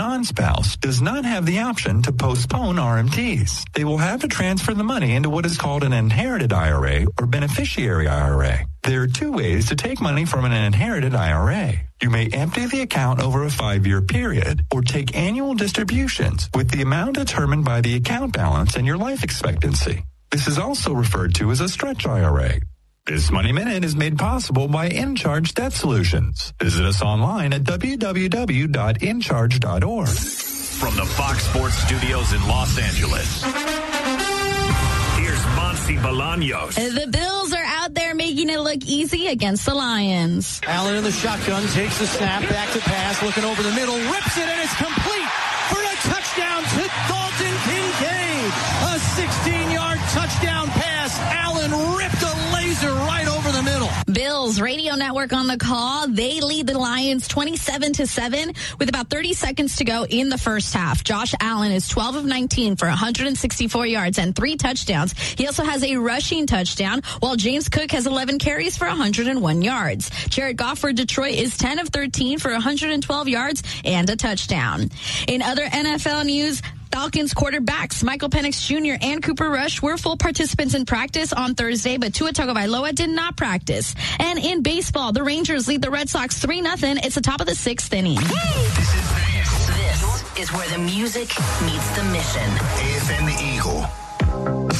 non-spouse does not have the option to postpone RMTs. They will have to transfer the money into what is called an inherited IRA or beneficiary IRA. There are two ways to take money from an inherited IRA. You may empty the account over a 5-year period or take annual distributions with the amount determined by the account balance and your life expectancy. This is also referred to as a stretch IRA. This Money Minute is made possible by InCharge Debt Solutions. Visit us online at www.incharge.org. From the Fox Sports Studios in Los Angeles, here's Monty Bolaños. The Bills are out there making it look easy against the Lions. Allen in the shotgun, takes the snap, back to pass, looking over the middle, rips it, and it's complete for a touchdown to Dalton Kincaid. A 16-yard touchdown pass. Allen ripped a laser right over the middle. Bills Radio Network on the call. They lead the Lions 27-7 with about 30 seconds to go in the first half. Josh Allen is 12 of 19 for 164 yards and 3 touchdowns. He also has a rushing touchdown, while James Cook has 11 carries for 101 yards. Jared Goff for Detroit is 10 of 13 for 112 yards and a touchdown. In other NFL news, Falcons quarterbacks Michael Penix Jr. and Cooper Rush were full participants in practice on Thursday, but Tua Tagovailoa did not practice. And in baseball, the Rangers lead the Red Sox 3-0. It's the top of the 6th inning. This is where the music meets the mission. AFM Eagle.